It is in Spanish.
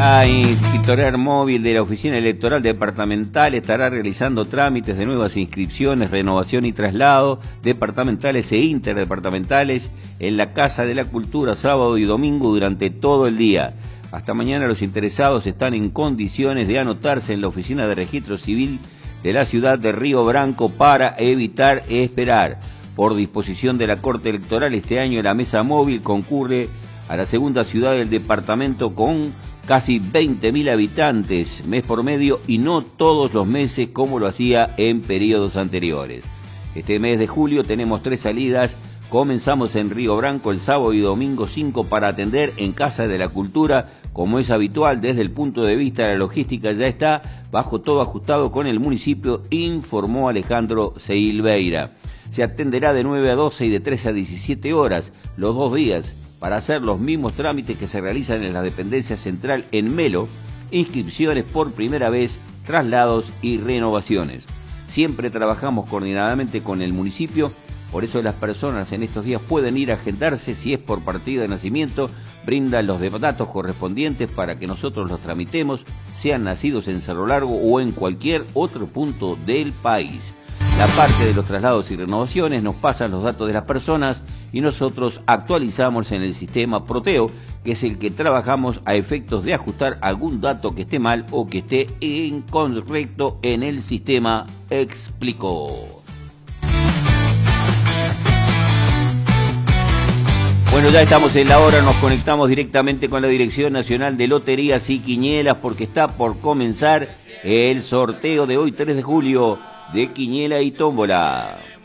La inscriptora móvil de la Oficina Electoral Departamental estará realizando trámites de nuevas inscripciones, renovación y traslado departamentales e interdepartamentales en la Casa de la Cultura sábado y domingo durante todo el día. Hasta mañana los interesados están en condiciones de anotarse en la Oficina de Registro Civil de la ciudad de Río Branco para evitar esperar. Por disposición de la Corte Electoral, este año la mesa móvil concurre a la segunda ciudad del departamento con casi 20.000 habitantes mes por medio y no todos los meses como lo hacía en periodos anteriores. Este mes de julio tenemos 3 salidas. Comenzamos en Río Branco el sábado y domingo 5 para atender en Casa de la Cultura. Como es habitual, desde el punto de vista de la logística ya está bajo todo ajustado con el municipio, informó Alejandro Silveira. Se atenderá de 9 a 12 y de 13 a 17 horas los 2 días para hacer los mismos trámites que se realizan en la dependencia central en Melo, inscripciones por primera vez, traslados y renovaciones. Siempre trabajamos coordinadamente con el municipio, por eso las personas en estos días pueden ir a agendarse. Si es por partida de nacimiento, brindan los datos correspondientes para que nosotros los tramitemos, sean nacidos en Cerro Largo o en cualquier otro punto del país. La parte de los traslados y renovaciones nos pasan los datos de las personas y nosotros actualizamos en el sistema Proteo, que es el que trabajamos a efectos de ajustar algún dato que esté mal o que esté incorrecto en el sistema, explicó. Bueno, ya estamos en la hora, nos conectamos directamente con la Dirección Nacional de Loterías y Quinielas porque está por comenzar el sorteo de hoy, 3 de julio, de Quiniela y Tómbola.